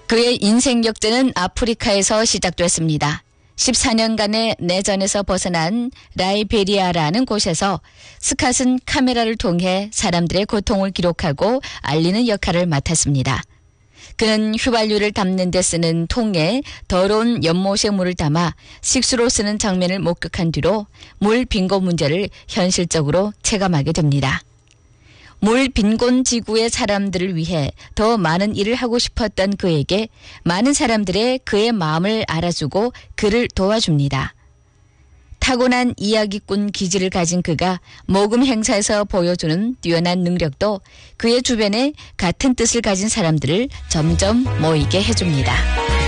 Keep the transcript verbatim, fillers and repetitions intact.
그의 인생 역전은 아프리카에서 시작됐습니다. 십사 년간의 내전에서 벗어난 라이베리아라는 곳에서 스캇은 카메라를 통해 사람들의 고통을 기록하고 알리는 역할을 맡았습니다. 그는 휘발유를 담는 데 쓰는 통에 더러운 연못의 물을 담아 식수로 쓰는 장면을 목격한 뒤로 물 빈곤 문제를 현실적으로 체감하게 됩니다. 물 빈곤 지구의 사람들을 위해 더 많은 일을 하고 싶었던 그에게 많은 사람들의 그의 마음을 알아주고 그를 도와줍니다. 타고난 이야기꾼 기질을 가진 그가 모금 행사에서 보여주는 뛰어난 능력도 그의 주변에 같은 뜻을 가진 사람들을 점점 모이게 해줍니다.